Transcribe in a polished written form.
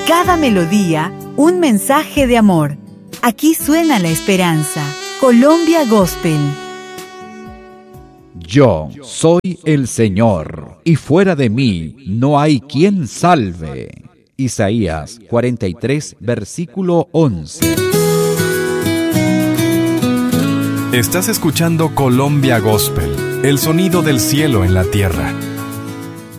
cada melodía, un mensaje de amor. Aquí suena la esperanza. Colombia Gospel. Yo soy el Señor, y fuera de mí no hay quien salve. Isaías 43, versículo 11. Estás escuchando Colombia Gospel, el sonido del cielo en la tierra.